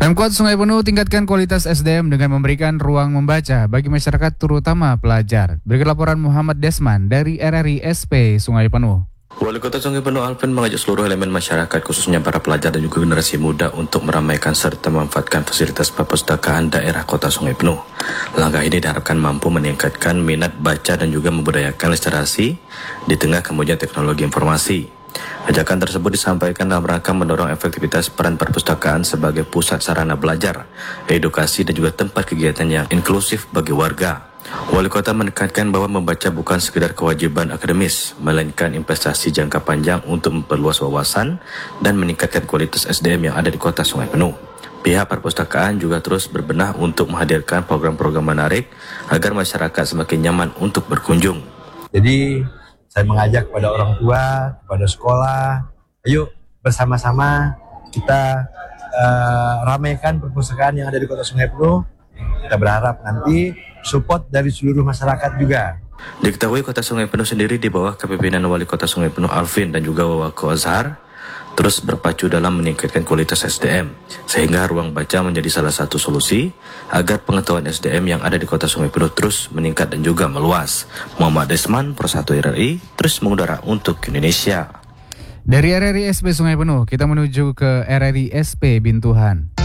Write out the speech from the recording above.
Pemkot Sungai Penuh tingkatkan kualitas SDM dengan memberikan ruang membaca bagi masyarakat terutama pelajar. Berikut laporan Muhammad Desman dari RRI SP Sungai Penuh. Wali Kota Sungai Penuh Alvin mengajak seluruh elemen masyarakat khususnya para pelajar dan juga generasi muda untuk meramaikan serta memanfaatkan fasilitas perpustakaan daerah Kota Sungai Penuh. Langkah ini diharapkan mampu meningkatkan minat baca dan juga membudayakan literasi di tengah kemajuan teknologi informasi. Ajakan tersebut disampaikan dalam rangka mendorong efektivitas peran perpustakaan sebagai pusat sarana belajar, edukasi dan juga tempat kegiatan yang inklusif bagi warga. Wali Kota menekankan bahwa membaca bukan sekedar kewajiban akademis, melainkan investasi jangka panjang untuk memperluas wawasan dan meningkatkan kualitas SDM yang ada di Kota Sungai Penuh. Pihak perpustakaan juga terus berbenah untuk menghadirkan program-program menarik agar masyarakat semakin nyaman untuk berkunjung. Jadi saya mengajak kepada orang tua, kepada sekolah, ayo bersama-sama kita ramaikan perpustakaan yang ada di Kota Sungai Penuh. Kita berharap nanti support dari seluruh masyarakat juga. Diketahui Kota Sungai Penuh sendiri di bawah kepemimpinan Wali Kota Sungai Penuh Alvin dan juga Wawako Azhar terus berpacu dalam meningkatkan kualitas SDM, sehingga ruang baca menjadi salah satu solusi agar pengetahuan SDM yang ada di Kota Sungai Penuh terus meningkat dan juga meluas. Muhammad Desman, Pro1 RRI, terus mengudara untuk Indonesia. Dari RRI SP Sungai Penuh, kita menuju ke RRI SP Bintuhan.